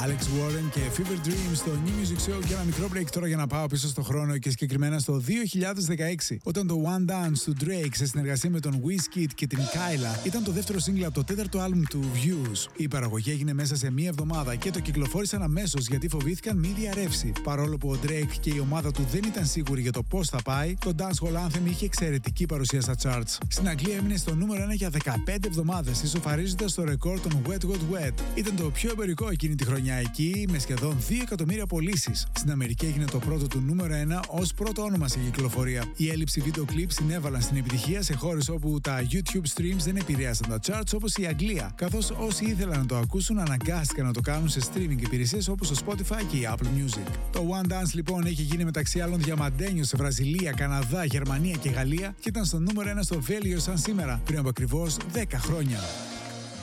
Alex Warren και Fever Dreams στο New Music Show. Και ένα μικρό break τώρα για να πάω πίσω στο χρόνο και συγκεκριμένα στο 2016, όταν το One Dance του Drake σε συνεργασία με τον Wizkid και την Kyla ήταν το δεύτερο single από το τέταρτο άλμπουμ του Views. Η παραγωγή έγινε μέσα σε μία εβδομάδα και το κυκλοφόρησαν αμέσως γιατί φοβήθηκαν μη διαρρεύσει. Παρόλο που ο Drake και η ομάδα του δεν ήταν σίγουροι για το πώς θα πάει, το dancehall anthem είχε εξαιρετική παρουσία στα charts. Στην Αγγλία έμεινε στο νούμερο 1 για 15 εβδομάδες, ισοφαρίζοντας το ρεκόρ των Wet Wet Wet. Ήταν το πιο εμπορικό εκείνη τη χρονιά εκεί, με σχεδόν 2 εκατομμύρια πωλήσεις. Στην Αμερική έγινε το πρώτο του νούμερο 1 ως πρώτο όνομα σε κυκλοφορία. Η έλλειψη βίντεο κλιπ συνέβαλαν στην επιτυχία σε χώρες όπου τα YouTube streams δεν επηρέασαν τα charts, όπως η Αγγλία, καθώς όσοι ήθελαν να το ακούσουν αναγκάστηκαν να το κάνουν σε streaming υπηρεσίες όπως το Spotify και η Apple Music. Το One Dance λοιπόν έχει γίνει μεταξύ άλλων διαμαντένιο σε Βραζιλία, Καναδά, Γερμανία και Γαλλία και ήταν στο νούμερο 1 στο Βέλγιο σαν σήμερα, πριν από ακριβώς 10 χρόνια.